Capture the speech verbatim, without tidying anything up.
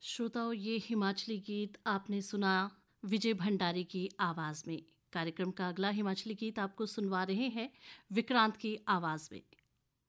श्रोताओं, ये हिमाचली गीत आपने सुना विजय भंडारी की आवाज़ में। कार्यक्रम का अगला हिमाचली गीत आपको सुनवा रहे हैं विक्रांत की आवाज़ में।